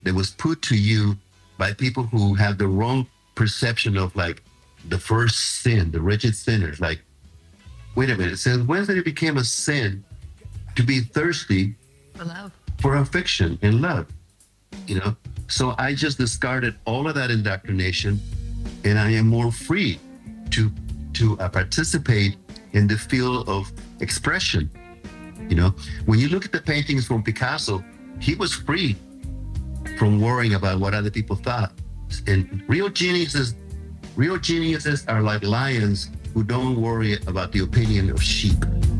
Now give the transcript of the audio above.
that was put to you by people who have the wrong perception of like the first sin, the wretched sinners. Like, wait a minute, it says, when did it became a sin to be thirsty For love. for affection and love? You know? So I just discarded all of that indoctrination, and I am more free to participate in the field of expression. You know, when you look at the paintings from Picasso, he was free from worrying about what other people thought. And real geniuses are like lions who don't worry about the opinion of sheep.